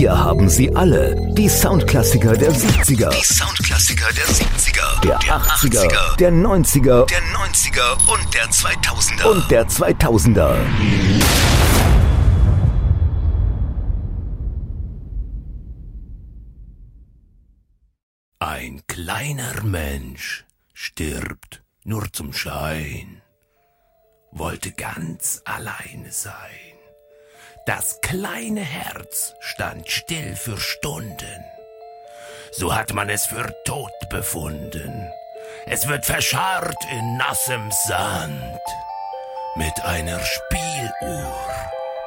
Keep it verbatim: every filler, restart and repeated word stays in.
Wir haben sie alle. Die Soundklassiker der siebziger. Die Soundklassiker der siebziger. Der, der achtziger. achtziger. Der neunziger. Der neunziger und der zweitausender. Und der zweitausender. Ein kleiner Mensch stirbt nur zum Schein, wollte ganz alleine sein. Das kleine Herz stand still für Stunden. So hat man es für tot befunden. Es wird verscharrt in nassem Sand mit einer Spieluhr